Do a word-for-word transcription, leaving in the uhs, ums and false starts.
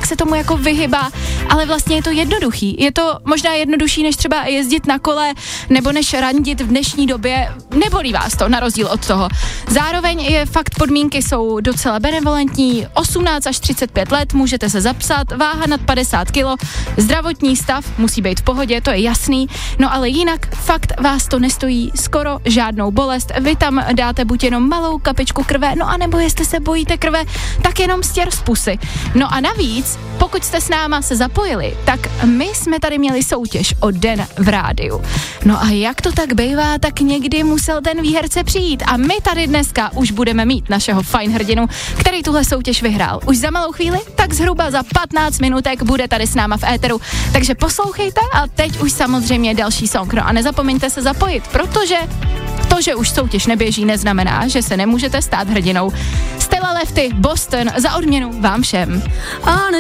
tak se tomu jako vyhybá, ale vlastně je to jednoduchý. Je to možná jednodušší, než třeba jezdit na kole, nebo než randit v dnešní době. Nebolí vás to, na rozdíl od toho. Zároveň je fakt, podmínky jsou docela benevolentní, osmnáct až třicet pět let, můžete se zapsat, váha nad padesát kilo, zdravotní stav musí být v pohodě, to je jasný, no ale jinak fakt vás to nestojí skoro žádnou bolest, vy tam dáte buď jenom malou kapičku krve, no a nebo jestli se bojíte krve, tak jenom stěr z pusy. No a navíc, pokud jste s náma se zapojili, tak my jsme tady měli soutěž o den v rádiu. No a jak to tak bývá, tak někdy musel ten výherce přijít a my tady dneska už budeme mít našeho fajn hrdinu, který tuhle soutěž vyhrál. Už za malou chvíli, tak zhruba za patnáct minutek bude tady s náma v éteru. Takže poslouchejte a teď už samozřejmě další song. No a nezapomeňte se zapojit, protože to, že už soutěž neběží, neznamená, že se nemůžete stát hrdinou. Stella Lefty, Boston, za odměnu vám všem.